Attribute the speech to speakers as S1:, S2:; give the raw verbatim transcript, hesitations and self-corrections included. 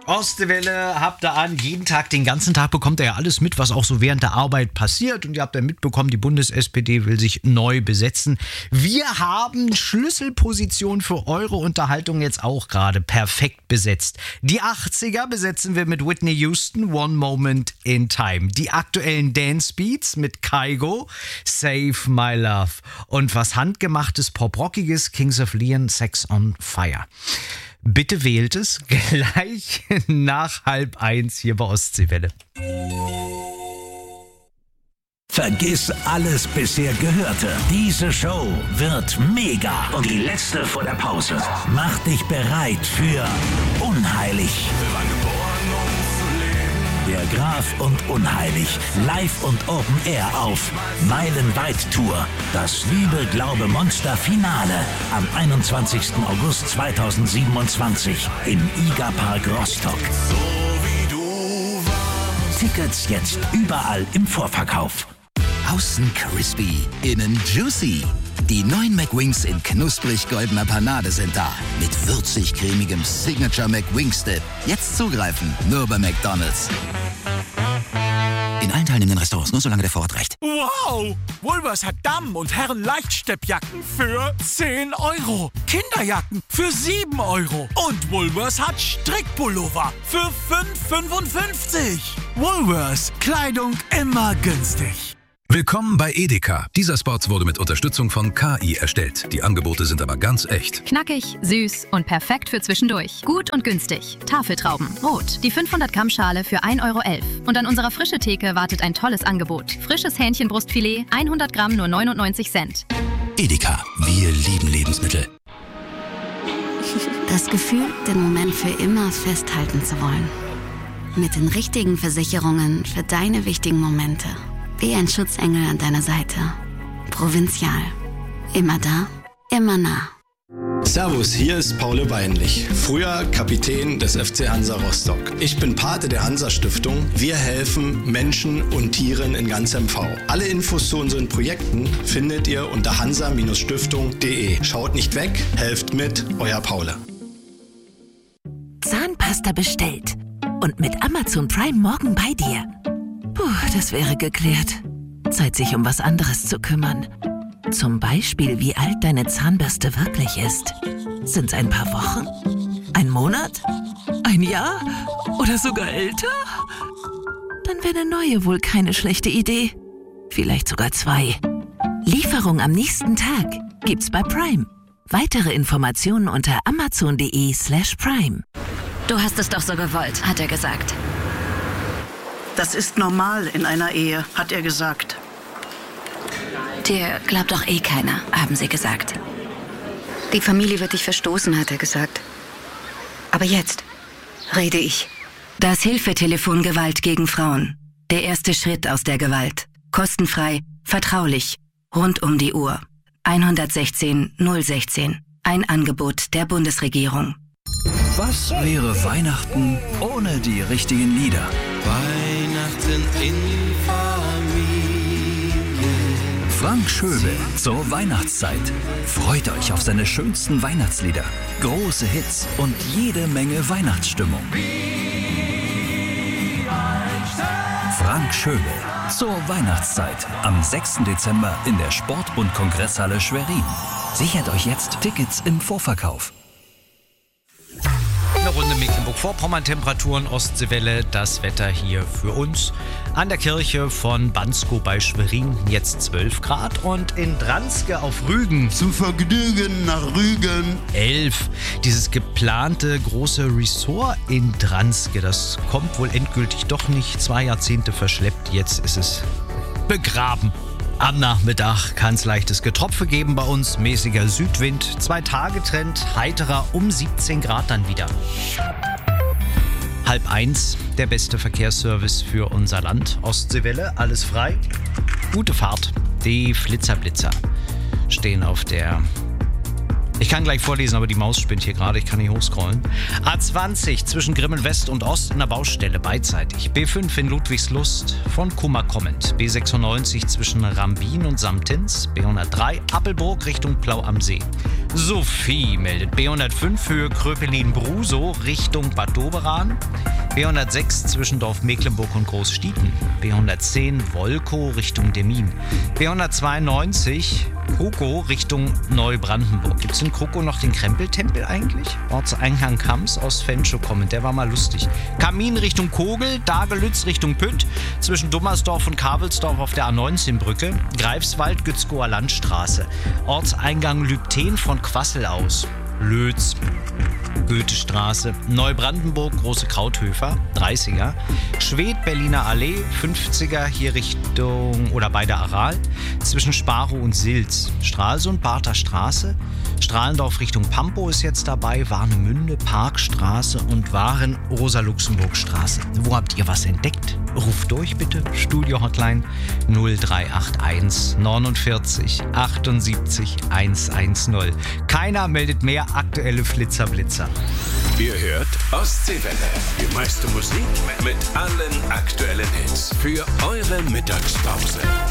S1: Ostwelle habt ihr an. Jeden Tag, den ganzen Tag bekommt ihr ja alles mit, was auch so während der Arbeit passiert. Und ihr habt ja mitbekommen, die Bundes-S P D will sich neu besetzen. Wir haben Schlüsselposition für eure Unterhaltung jetzt auch gerade perfekt besetzt. Die achtziger besetzen wir mit Whitney Houston, One Moment in Time. Die aktuellen Dance Beats mit Kygo, Save My Love. Und was handgemachtes, Pop-Rockiges, Kings of Leon, Sex on Fire. Bitte wählt es gleich nach halb eins hier bei Ostseewelle.
S2: Vergiss alles bisher Gehörte. Diese Show wird mega. Und die letzte vor der Pause. Mach dich bereit für Unheilig. Der Graf und Unheilig. Live und Open Air auf Meilenweit Tour. Das Liebe, Glaube, Monster Finale am einundzwanzigsten August zweitausendsiebenundzwanzig im IGA Park Rostock. Tickets jetzt überall im Vorverkauf.
S3: Außen crispy, innen juicy. Die neuen McWings in knusprig-goldener Panade sind da. Mit würzig-cremigem Signature McWings-Dip. Jetzt zugreifen, nur bei McDonald's. In allen teilnehmenden Restaurants, nur solange der Vorrat reicht.
S4: Wow! Woolworths hat Damen- und Herren-Leichtsteppjacken für zehn Euro. Kinderjacken für sieben Euro. Und Woolworths hat Strickpullover für fünf fünfundfünfzig. Woolworths, Kleidung immer günstig.
S5: Willkommen bei Edeka. Dieser Spot wurde mit Unterstützung von K I erstellt. Die Angebote sind aber ganz echt.
S6: Knackig, süß und perfekt für zwischendurch. Gut und günstig. Tafeltrauben, rot. Die fünfhundert Gramm Schale für ein Euro elf. Und an unserer frische Theke wartet ein tolles Angebot. Frisches Hähnchenbrustfilet, hundert Gramm nur neunundneunzig Cent.
S3: Edeka, wir lieben Lebensmittel.
S7: Das Gefühl, den Moment für immer festhalten zu wollen. Mit den richtigen Versicherungen für deine wichtigen Momente. Wie ein Schutzengel an deiner Seite. Provinzial. Immer da, immer nah.
S8: Servus, hier ist Paul Weinlich, früher Kapitän des F C Hansa Rostock. Ich bin Pate der Hansa-Stiftung. Wir helfen Menschen und Tieren in ganz M V. Alle Infos zu unseren Projekten findet ihr unter hansa Stiftung punkt de. Schaut nicht weg, helft mit, euer Paul.
S9: Zahnpasta bestellt und mit Amazon Prime morgen bei dir. Puh, das wäre geklärt. Zeit, sich um was anderes zu kümmern. Zum Beispiel, wie alt deine Zahnbürste wirklich ist. Sind's ein paar Wochen? Ein Monat? Ein Jahr? Oder sogar älter? Dann wäre eine neue wohl keine schlechte Idee. Vielleicht sogar zwei. Lieferung am nächsten Tag gibt's bei Prime. Weitere Informationen unter amazon.de slash prime.
S7: Du hast es doch so gewollt, hat er gesagt.
S10: Das ist normal in einer Ehe, hat er gesagt.
S7: Dir glaubt doch eh keiner, haben sie gesagt. Die Familie wird dich verstoßen, hat er gesagt. Aber jetzt rede ich. Das Hilfetelefon Gewalt gegen Frauen. Der erste Schritt aus der Gewalt. Kostenfrei, vertraulich, rund um die Uhr. eins sechzehn null sechzehn. Ein Angebot der Bundesregierung.
S11: Was wäre Weihnachten ohne die richtigen Lieder?
S12: Weihnachten in Familie.
S11: Frank Schöbel zur Weihnachtszeit. Freut euch auf seine schönsten Weihnachtslieder, große Hits und jede Menge Weihnachtsstimmung. Frank Schöbel zur Weihnachtszeit am sechsten Dezember in der Sportbund-Kongresshalle Schwerin. Sichert euch jetzt Tickets im Vorverkauf.
S1: Eine Runde Mecklenburg-Vorpommern, Temperaturen, Ostseewelle, das Wetter hier für uns. An der Kirche von Bansko bei Schwerin jetzt zwölf Grad und in Dranske auf Rügen.
S13: Zum Vergnügen nach Rügen.
S1: elf. Dieses geplante große Resort in Dranske, das kommt wohl endgültig doch nicht. Zwei Jahrzehnte verschleppt, jetzt ist es begraben. Am Nachmittag kann es leichtes Getropfe geben bei uns, mäßiger Südwind, zwei Tage Trend, heiterer um siebzehn Grad dann wieder. Halb eins, der beste Verkehrsservice für unser Land. Ostseewelle, alles frei, gute Fahrt. Die Flitzerblitzer stehen auf der... Ich kann gleich vorlesen, aber die Maus spinnt hier gerade, ich kann nicht hochscrollen. A zwanzig zwischen Grimmen West und Ost in der Baustelle beidseitig. B fünf in Ludwigslust von Kummer kommend. B sechsundneunzig zwischen Rambin und Samtins. B hundertdrei Appelburg Richtung Plau am See. Sophie meldet B hundertfünf Höhe Kröpelin-Brusow Richtung Bad Doberan. B hundertsechs zwischen Dorf Mecklenburg und Großstieten. B hundertzehn Wolkow Richtung Demmin. B hundertzweiundneunzig Kroko Richtung Neubrandenburg. Gibt es in Kroko noch den Krempeltempel eigentlich? Ortseingang Kams aus Fenschow kommend, der war mal lustig. Kamin Richtung Kogel, Dagelütz Richtung Pütt, zwischen Dummersdorf und Kavelsdorf auf der A neunzehn Brücke, Greifswald Gützkower Landstraße, Ortseingang Lübten von Quassel aus, Lötz, Goethestraße, Neubrandenburg, Große Krauthöfer, dreißiger, Schwedt, Berliner Allee, fünfziger hier Richtung oder bei der Aral, zwischen Sparow und Silz, Stralsund, Barther Straße, Strahlendorf Richtung Pampow ist jetzt dabei, Warnemünde, Parkstraße und Waren-Rosa-Luxemburg-Straße. Wo habt ihr was entdeckt? Ruft durch bitte, Studio-Hotline null drei acht eins neunundvierzig achtundsiebzig hundertzehn. Keiner meldet mehr aktuelle Flitzer-Blitzer.
S14: Ihr hört Ostseewelle, die meiste Musik mit allen aktuellen Hits für eure Mittagspause.